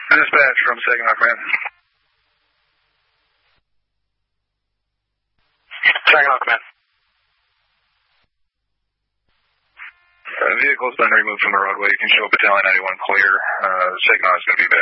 Dispatch from Saginaw Command. Saginaw Command. Vehicle's been removed from the roadway. You can show Battalion 91 clear. Saginaw is going to be back.